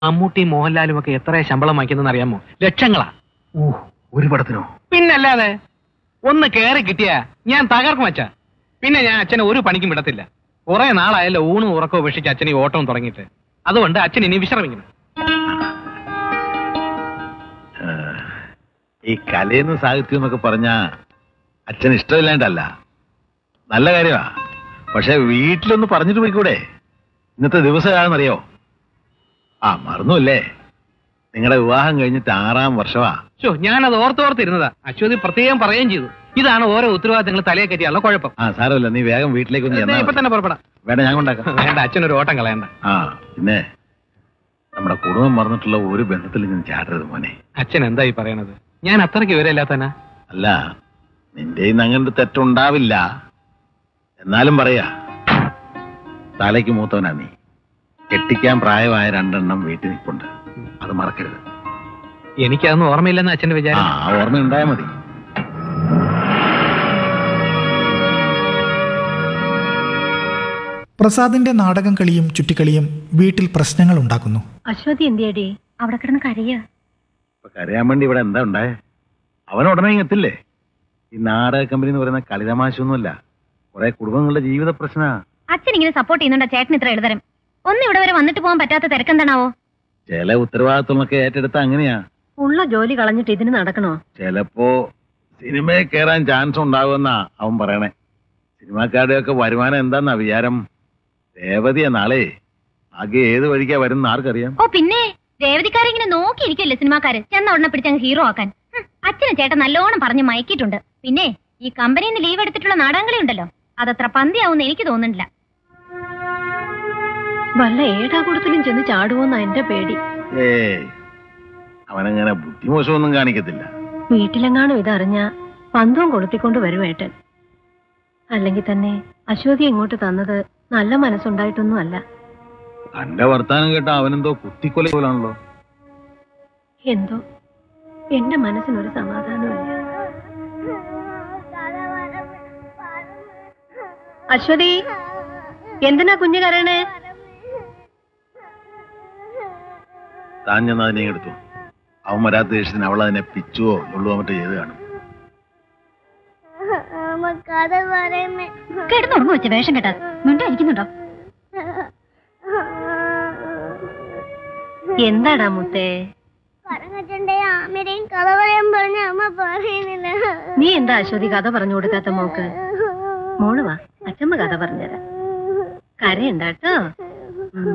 മമ്മൂട്ടി മോഹൻലാലും ഒക്കെ എത്ര ശമ്പളം വാങ്ങിക്കുന്നതെന്ന് അറിയാമോ? ലക്ഷങ്ങളാ. ഒരു പടത്തിനോ? പിന്നല്ലാതെ. ഒന്ന് കയറി കിട്ടിയാ ഞാൻ തകർക്കും അച്ഛാ. പിന്നെ ഞാൻ അച്ഛനെ ഒരു പണിക്കും വിടത്തില്ല. കുറെ നാളായല്ലോ ഊണും ഉറക്കവും ഉപേക്ഷിച്ച് അച്ഛൻ ഈ ഓട്ടവും തുടങ്ങിയിട്ട്. അതുകൊണ്ട് അച്ഛൻ ഇനി വിശ്രമിക്കണം. ഈ കലയെന്ന് സാഹിത്യം എന്നൊക്കെ പറഞ്ഞ അച്ഛൻ ഇഷ്ടമില്ലാണ്ടല്ല, നല്ല കാര്യമാ. പക്ഷെ വീട്ടിലൊന്ന് പറഞ്ഞിട്ട് പോയിക്കൂടെ? ഇന്നത്തെ ദിവസം ആണെന്നറിയോ? മറന്നുല്ലേ, നിങ്ങളുടെ വിവാഹം കഴിഞ്ഞിട്ട് 6-ാം വർഷമാ. ഞാനത് ഓർത്തോർത്തിരുന്നതാ. അശ്വതി പ്രത്യേകം പറയുകയും ചെയ്തു. ഇതാണ് ഓരോ ഉത്തരവാദിത്തങ്ങൾ തലയെ കെട്ടിയാലുള്ള കുഴപ്പം. സാരമില്ല, നീ വേഗം വീട്ടിലേക്ക് ഇപ്പൊ തന്നെ പുറപ്പെടാം. വേണ്ട, ഞാൻ കൊണ്ടാക്കാം. വേണ്ട, അച്ഛനൊരു ഓട്ടം കളയണ്ട. പിന്നെ നമ്മുടെ കുടുംബം മറന്നിട്ടുള്ള ഒരു ബന്ധത്തിൽ ഞാൻ ചാടരുത് മോനെ. അച്ഛൻ എന്തായി പറയണത്? ഞാൻ അത്രയ്ക്ക് വിവരമില്ലാത്തനാ? അല്ല, നിന്റെ അങ്ങനത്തെ തെറ്റുണ്ടാവില്ല. എന്നാലും പറയാ, തലയ്ക്ക് മൂത്തവനാ നീ. കെട്ടിക്കാൻ പ്രായമായ 2 വീട്ടിൽ നിൽപ്പുണ്ട്, അത് മറക്കരുത്. എനിക്കതൊന്നും ഓർമ്മയില്ലെന്ന് അച്ഛന്റെ വിചാരം. ഓർമ്മയുണ്ടായാൽ മതി. പ്രസാദിന്റെ നാടകം കളിയും ചുറ്റിക്കളിയും വീട്ടിൽ പ്രശ്നങ്ങൾ ഉണ്ടാക്കുന്നു. അശ്വതി എന്തിയടി അവിടെ കിടന്ന് കരയാ? കരയാൻ വേണ്ടി ഇവിടെ എന്താ ഉണ്ടായേ? അവൻ ഉടനെ എത്തില്ലേ. ഈ നാടക കമ്പനി എന്ന് പറയുന്ന കളിതമാശൊന്നുമല്ല, കുറെ കുടുംബങ്ങളുടെ ജീവിത പ്രശ്ന. അച്ഛൻ ഇങ്ങനെ സപ്പോർട്ട് ചെയ്യുന്നുണ്ടോ ചേട്ടൻ ഇത്ര എഴുതരം? ഒന്നും ഇവിടെ വരെ വന്നിട്ട് പോകാൻ പറ്റാത്ത തിരക്കെന്താണാവോ? ചില ഉത്തരവാദിത്വമൊക്കെ ഏറ്റെടുത്ത അങ്ങനെയാ. ഉള്ള ജോലി കളഞ്ഞിട്ട് ഇതിന് നടക്കണോ? ചിലപ്പോ സിനിമയിൽ കയറാൻ ചാൻസ് ഉണ്ടാകുമെന്നാ അവൻ പറയണേ. സിനിമാക്കാരുടെയൊക്കെ വരുമാനം എന്താന്നാ വിചാരം? രേവതിയാ നാളെ ആകെ ഏത് വഴിക്കാ വരുന്ന ആർക്കറിയാം. പിന്നെ രേവതിക്കാരെ ഇങ്ങനെ നോക്കിയിരിക്കല്ലേ സിനിമാക്കാര്. ചെന്ന ഉടനെ പിടിച്ചങ്ങ് ഹീറോ ആക്കാൻ. അച്ഛനെ ചേട്ടൻ നല്ലോണം പറഞ്ഞ് മയക്കിയിട്ടുണ്ട്. പിന്നെ ഈ കമ്പനിയിൽ നിന്ന് ലീവ് എടുത്തിട്ടുള്ള നാടകങ്ങളി ഉണ്ടല്ലോ, അതത്ര പന്തിയാവുന്ന എനിക്ക് തോന്നുന്നില്ല. വല്ല ഏടാകൂടത്തിലും ചെന്ന് ചാടുവോന്നാ എന്റെ പേടി. അവനങ്ങനെ ബുദ്ധിമോശമൊന്നും കാണിക്കത്തില്ല. വീട്ടിലെങ്ങാനും ഇതറിഞ്ഞ പന്തവും കൊളുത്തിക്കൊണ്ട് വരുവേട്ടൻ. അല്ലെങ്കിൽ തന്നെ അശ്വതി ഇങ്ങോട്ട് തന്നത് നല്ല മനസ്സുണ്ടായിട്ടൊന്നും അല്ല. തന്റെ വർത്താനം കേട്ട അവനെന്തോ കുത്തിക്കൊല പോലാണല്ലോ. എന്തോ എന്റെ മനസ്സിനൊരു സമാധാനമില്ല. അശ്വതി, എന്തിനാ കുഞ്ഞു കരയണേ? താൻ ചെന്ന് അതിനെ എടുത്തു. അവൻ വരാത്ത ദേഷ്യത്തിന് അവൾ അതിനെ പിച്ചുവോ ഉള്ളുവോ മറ്റോ ചെയ്ത് കാണും. കിടന്നുറങ്ങു വെച്ച വേഷം കേട്ടാ മിണ്ടായിരിക്കുന്നുണ്ടോ? എന്താടാ മുത്തേ? നീ എന്താ അശ്വതി കഥ പറഞ്ഞു കൊടുക്കാത്ത മോക്ക്? മോള് വാ, അച്ഛമ്മ കഥ പറഞ്ഞുതരാം. കരയുണ്ടാട്ടോ.